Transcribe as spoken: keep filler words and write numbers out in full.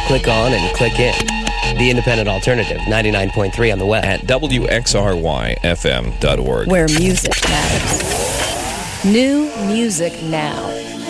click on and click in. The Independent Alternative, ninety-nine point three on the web. At W X R Y F M dot org. Where music matters. New music now.